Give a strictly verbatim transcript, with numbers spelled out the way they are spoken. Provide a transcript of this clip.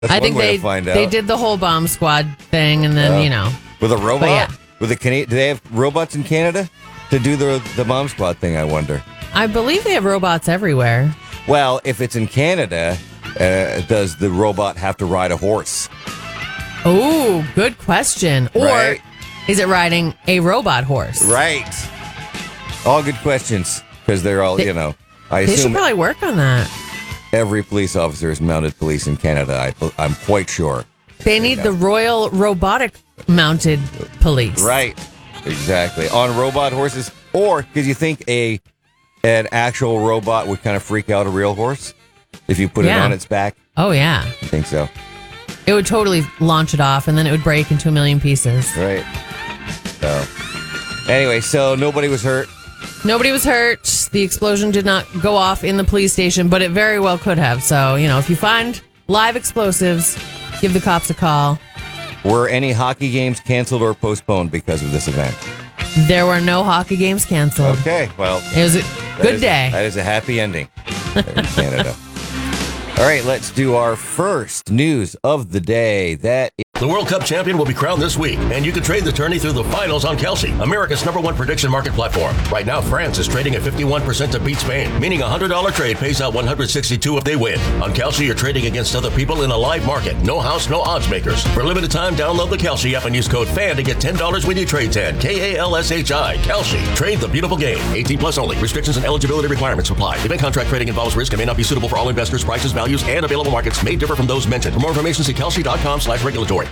That's I one think way they to find out. they did the whole bomb squad thing, and then Oh. you know, With a robot? yeah. With a Canadian? Do they have robots in Canada to do the the bomb squad thing? I wonder. I believe they have robots everywhere. Well, if it's in Canada, uh, does the robot have to ride a horse? Oh, good question. Or Right. is it riding a robot horse? Right. All good questions because they're all They- you know. I They should assume probably work on that. every police officer is mounted police in Canada. I, I'm quite sure. They need the Royal Robotic Mounted Police. Right. Exactly. On robot horses, or because you think a an actual robot would kind of freak out a real horse if you put it Yeah. on its back. Oh, yeah. I think so. It would totally launch it off, and then it would break into a million pieces. Right. So, anyway, so nobody was hurt. Nobody was hurt. The explosion did not go off in the police station, but it very well could have. So, you know, if you find live explosives, give the cops a call. Were any hockey games canceled or postponed because of this event? There were no hockey games canceled. Okay, well, It was a that good is- day. That is a happy ending in Canada. All right, let's do our first news of the day. That is The World Cup champion will be crowned this week, and you can trade the tourney through the finals on Kelsey, America's number one prediction market platform. Right now, France is trading at fifty-one percent to beat Spain, meaning a one hundred dollars trade pays out one hundred sixty-two if they win. On Kelsey, you're trading against other people in a live market. No house, no odds makers. For a limited time, download the Kelsey app and use code FAN to get ten dollars when you trade ten. K A L S H I. Kelsey. Trade the beautiful game. eighteen plus only. Restrictions and eligibility requirements apply. Event contract trading involves risk and may not be suitable for all investors. Prices, values, and available markets may differ from those mentioned. For more information, see kelsey dot com slash regulatory.